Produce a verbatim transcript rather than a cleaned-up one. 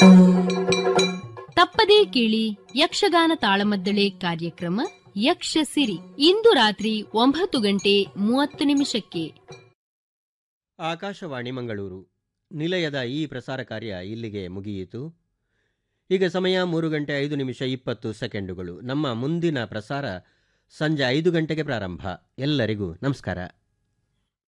ತಪ್ಪದೇ ಕೇಳಿ ಯಕ್ಷಗಾನ ತಾಳಮದ್ದಳೆ ಕಾರ್ಯಕ್ರಮ ಯಕ್ಷಸಿರಿ ಇಂದು ರಾತ್ರಿ ಒಂಬತ್ತು ಗಂಟೆ ಮೂವತ್ತು ನಿಮಿಷಕ್ಕೆ. ಆಕಾಶವಾಣಿ ಮಂಗಳೂರು ನಿಲಯದ ಈ ಪ್ರಸಾರ ಕಾರ್ಯ ಇಲ್ಲಿಗೆ ಮುಗಿಯಿತು. ಈಗ ಸಮಯ ಮೂರು ಗಂಟೆ ಐದು ನಿಮಿಷ ಇಪ್ಪತ್ತು ಸೆಕೆಂಡುಗಳು. ನಮ್ಮ ಮುಂದಿನ ಪ್ರಸಾರ ಸಂಜೆ ಐದು ಗಂಟೆಗೆ ಪ್ರಾರಂಭ. ಎಲ್ಲರಿಗೂ ನಮಸ್ಕಾರ.